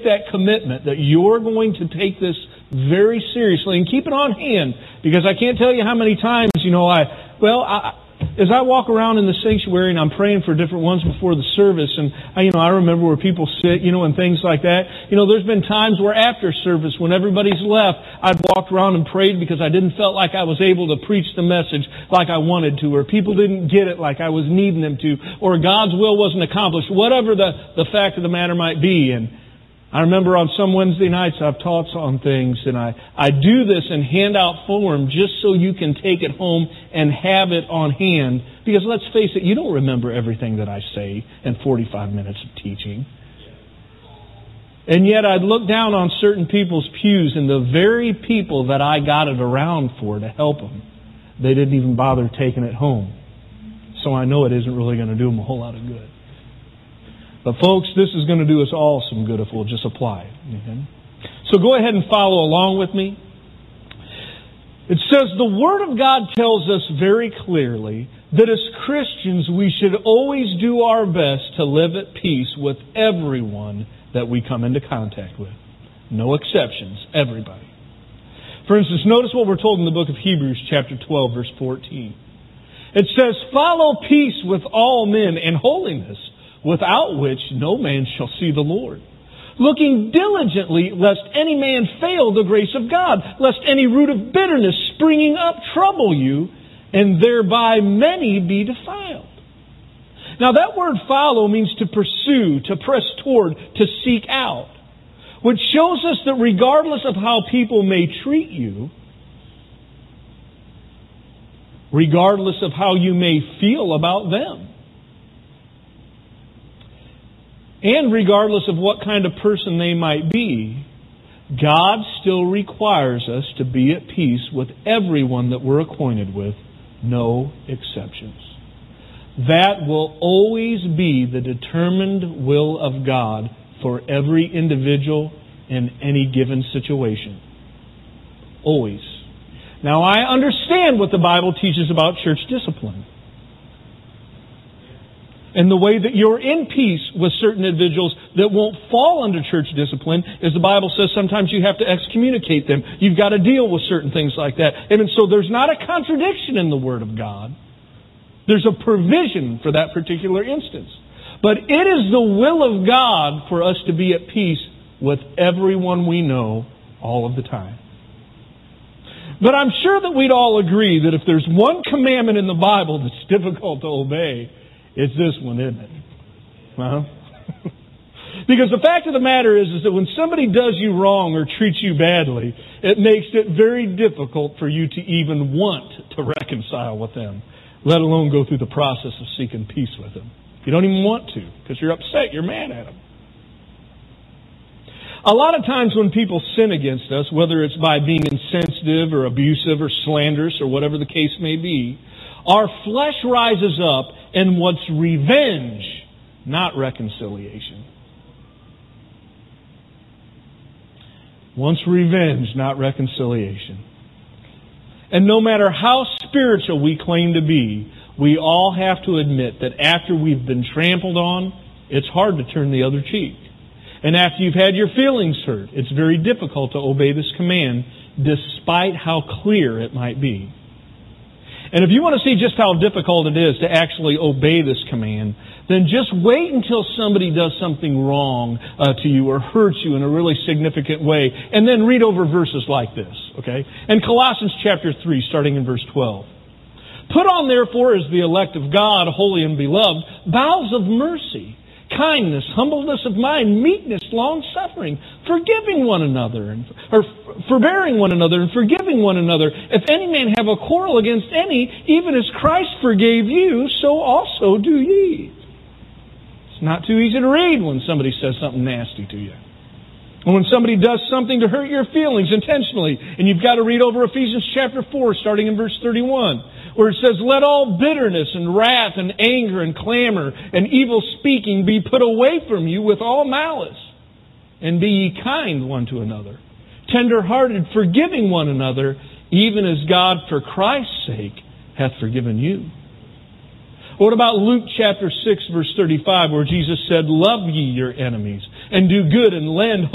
make that commitment that you're going to take this very seriously and keep it on hand, because I can't tell you how many times, as I walk around in the sanctuary and I'm praying for different ones before the service, and I remember where people sit, and things like that. There's been times where after service, when everybody's left, I'd walked around and prayed because I didn't felt like I was able to preach the message like I wanted to, or people didn't get it like I was needing them to, or God's will wasn't accomplished, whatever the fact of the matter might be. And I remember on some Wednesday nights I've taught on things, and I do this and hand out form just so you can take it home and have it on hand. Because let's face it, you don't remember everything that I say in 45 minutes of teaching. And yet I'd look down on certain people's pews, and the very people that I got it around for to help them, they didn't even bother taking it home. So I know it isn't really going to do them a whole lot of good. But folks, this is going to do us all some good if we'll just apply it. Okay? So go ahead and follow along with me. It says, the Word of God tells us very clearly that as Christians we should always do our best to live at peace with everyone that we come into contact with. No exceptions, everybody. For instance, notice what we're told in the book of Hebrews chapter 12, verse 14. It says, follow peace with all men and holiness, without which no man shall see the Lord. Looking diligently, lest any man fail the grace of God, lest any root of bitterness springing up trouble you, and thereby many be defiled. Now that word follow means to pursue, to press toward, to seek out, which shows us that regardless of how people may treat you, regardless of how you may feel about them, and regardless of what kind of person they might be, God still requires us to be at peace with everyone that we're acquainted with, no exceptions. That will always be the determined will of God for every individual in any given situation. Always. Now, I understand what the Bible teaches about church discipline. And the way that you're in peace with certain individuals that won't fall under church discipline is the Bible says sometimes you have to excommunicate them. You've got to deal with certain things like that. And so there's not a contradiction in the Word of God. There's a provision for that particular instance. But it is the will of God for us to be at peace with everyone we know all of the time. But I'm sure that we'd all agree that if there's one commandment in the Bible that's difficult to obey, it's this one, isn't it? Because the fact of the matter is that when somebody does you wrong or treats you badly, it makes it very difficult for you to even want to reconcile with them, let alone go through the process of seeking peace with them. You don't even want to because you're upset, you're mad at them. A lot of times when people sin against us, whether it's by being insensitive or abusive or slanderous or whatever the case may be, our flesh rises up and wants revenge, not reconciliation. Wants revenge, not reconciliation. And no matter how spiritual we claim to be, we all have to admit that after we've been trampled on, it's hard to turn the other cheek. And after you've had your feelings hurt, it's very difficult to obey this command, despite how clear it might be. And if you want to see just how difficult it is to actually obey this command, then just wait until somebody does something wrong to you or hurts you in a really significant way, and then read over verses like this, okay? In Colossians chapter 3, starting in verse 12. Put on, therefore, as the elect of God, holy and beloved, bowels of mercy, kindness, humbleness of mind, meekness, long-suffering, forgiving one another, or forbearing one another, and forgiving one another. If any man have a quarrel against any, even as Christ forgave you, so also do ye. It's not too easy to read when somebody says something nasty to you. And when somebody does something to hurt your feelings intentionally, and you've got to read over Ephesians chapter 4, starting in verse 31, where it says, let all bitterness and wrath and anger and clamor and evil speaking be put away from you with all malice. And be ye kind one to another, tender-hearted, forgiving one another, even as God for Christ's sake hath forgiven you. What about Luke chapter 6, verse 35, where Jesus said, love ye your enemies, and do good and lend